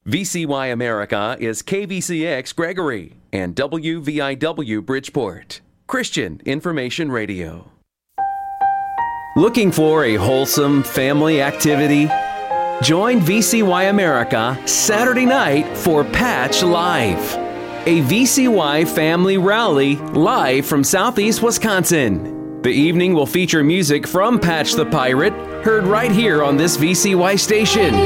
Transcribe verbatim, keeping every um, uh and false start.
V C Y America is K V C X Gregory and W V I W Bridgeport, Christian Information Radio. Looking for a wholesome family activity? Join V C Y America Saturday night for Patch Live, a V C Y family rally live from Southeast Wisconsin. The evening will feature music from Patch the Pirate, heard right here on this V C Y station.